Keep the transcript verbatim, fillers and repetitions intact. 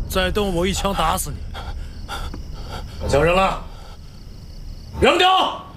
再动我一枪打死你！把枪扔了，扔掉！